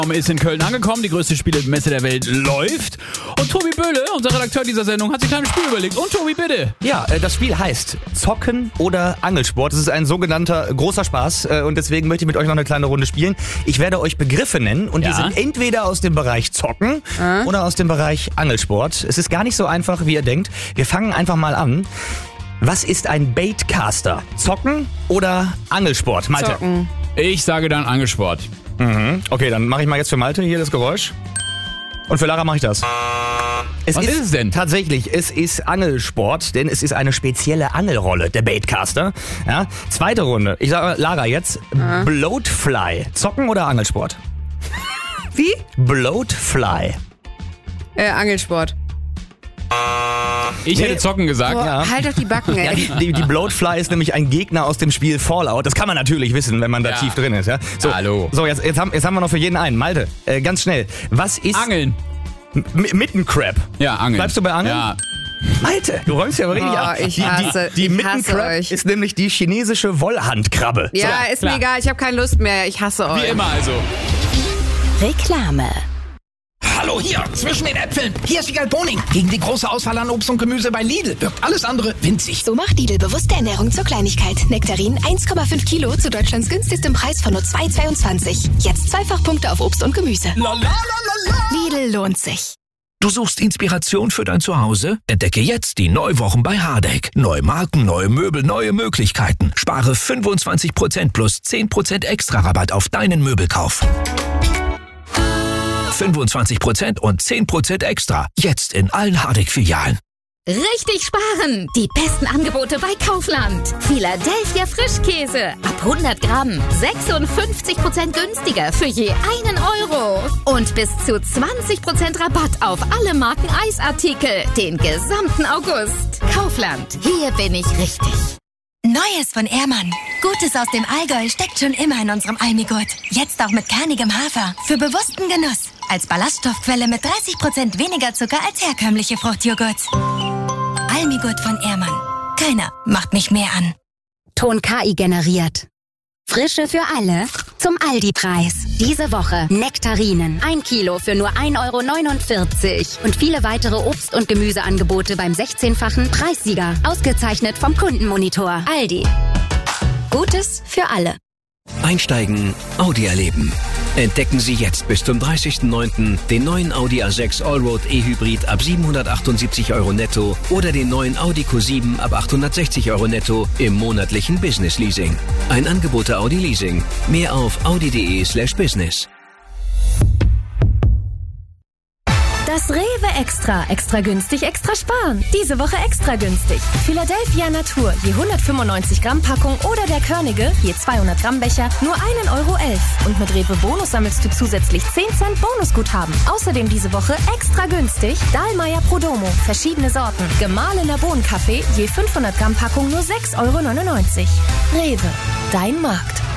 Ist in Köln angekommen, die größte Spielemesse der Welt läuft. Und Tobi Böhle, unser Redakteur dieser Sendung, hat sich ein Spiel überlegt. Und Tobi, bitte. Ja, das Spiel heißt Zocken oder Angelsport. Das ist ein sogenannter großer Spaß und deswegen möchte ich mit euch noch eine kleine Runde spielen. Ich werde euch Begriffe nennen und die sind entweder aus dem Bereich Zocken oder aus dem Bereich Angelsport. Es ist gar nicht so einfach, wie ihr denkt. Wir fangen einfach mal an. Was ist ein Baitcaster? Zocken oder Angelsport? Malte? Zocken. Ich sage dann Angelsport. Okay, dann mache ich mal jetzt für Malte hier das Geräusch. Und für Lara mache ich das. Was ist es denn? Tatsächlich, es ist Angelsport, denn es ist eine spezielle Angelrolle, der Baitcaster. Ja, zweite Runde. Ich sage Lara jetzt, Bloatfly. Zocken oder Angelsport? Wie? Bloatfly. Angelsport. Ich hätte Zocken gesagt. Boah, Ja. halt auf die Backen, ey. Ja, die Bloatfly ist nämlich ein Gegner aus dem Spiel Fallout. Das kann man natürlich wissen, wenn man da tief drin ist. Ja? So, Hallo. So, jetzt haben wir noch für jeden einen. Malte, ganz schnell. Was ist... Angeln. Mittencrab. Ja, Angeln. Bleibst du bei Angeln? Ja. Malte, du räumst ja aber richtig ab. Ich Die hasse Mittencrab euch. ist nämlich die chinesische Wollhandkrabbe. Ja, So. ist mir egal, ich habe keine Lust mehr. Ich hasse euch. Wie immer also. Reklame. Hallo hier, zwischen den Äpfeln. Hier ist Wiegald Boning. Gegen die große Auswahl an Obst und Gemüse bei Lidl wirkt alles andere winzig. So macht Lidl bewusste Ernährung zur Kleinigkeit. Nektarin 1,5 Kilo zu Deutschlands günstigstem Preis von nur 2,22. Jetzt Zweifachpunkte auf Obst und Gemüse. La, la, la, la, la. Lidl lohnt sich. Du suchst Inspiration für dein Zuhause? Entdecke jetzt die Neuwochen bei Hardegg. Neue Marken, neue Möbel, neue Möglichkeiten. Spare 25% plus 10% extra Rabatt auf deinen Möbelkauf. 25% und 10% extra. Jetzt in allen Hardegg-Filialen. Richtig sparen! Die besten Angebote bei Kaufland. Philadelphia Frischkäse. Ab 100 Gramm. 56% günstiger für je 1 Euro. Und bis zu 20% Rabatt auf alle Marken Eisartikel. Den gesamten August. Kaufland. Hier bin ich richtig. Neues von Ehrmann. Gutes aus dem Allgäu steckt schon immer in unserem Almigurt. Jetzt auch mit kernigem Hafer. Für bewussten Genuss. Als Ballaststoffquelle mit 30% weniger Zucker als herkömmliche Fruchtjoghurt. Almigurt von Ehrmann. Keiner macht mich mehr an. Ton KI generiert. Frische für alle zum Aldi-Preis. Diese Woche Nektarinen. 1 Kilo für nur 1,49 Euro. Und viele weitere Obst- und Gemüseangebote beim 16-fachen Preissieger. Ausgezeichnet vom Kundenmonitor. Aldi. Gutes für alle. Einsteigen, Audi erleben. Entdecken Sie jetzt bis zum 30.09. den neuen Audi A6 Allroad E-Hybrid ab 778 Euro netto oder den neuen Audi Q7 ab 860 Euro netto im monatlichen Business Leasing. Ein Angebot der Audi Leasing. Mehr auf audi.de/business. Das Rewe Extra. Extra günstig, extra sparen. Diese Woche extra günstig. Philadelphia Natur, je 195 Gramm Packung oder der Körnige, je 200 Gramm Becher, nur 1,11 Euro. Und mit Rewe Bonus sammelst du zusätzlich 10 Cent Bonusguthaben. Außerdem diese Woche extra günstig Dahlmeier Prodomo, verschiedene Sorten. Gemahlener Bohnenkaffee, je 500 Gramm Packung nur 6,99 Euro. Rewe, dein Markt.